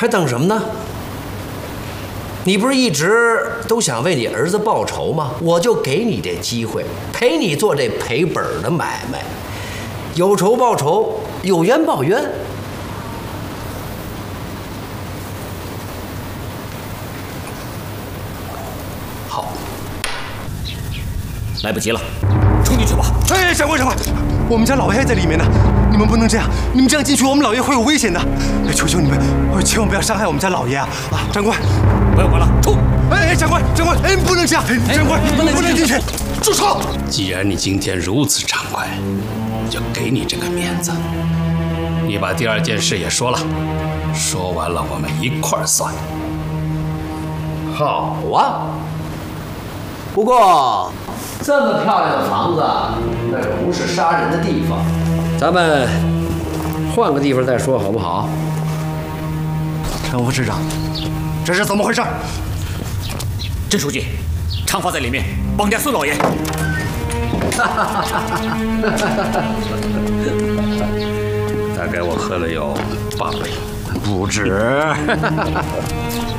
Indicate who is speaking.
Speaker 1: 还等什么呢？你不是一直都想为你儿子报仇吗？我就给你这机会，陪你做这赔本的买卖，有仇报仇，有冤报冤。好，
Speaker 2: 来不及了，冲进去吧！
Speaker 3: 哎，长官，我们家老爷还在里面呢，你们不能这样，你们这样进去，我们老爷会有危险的。哎，求求你们，千万不要伤害我们家老爷啊！长官，
Speaker 2: 不要管了，冲！
Speaker 3: 哎，长官，哎，不能这样，长官，不能进去，住手！
Speaker 4: 既然你今天如此畅快，我就给你这个面子。你把第二件事也说了，说完了我们一块儿算。
Speaker 1: 好啊，不过这么漂亮的房子，那可不是杀人的地方，咱们换个地方再说，好不好？
Speaker 3: 常副市长，这是怎么回事？
Speaker 2: 郑书记，常发在里面绑架孙老爷。
Speaker 4: 大概我喝了有8杯，
Speaker 3: 不止。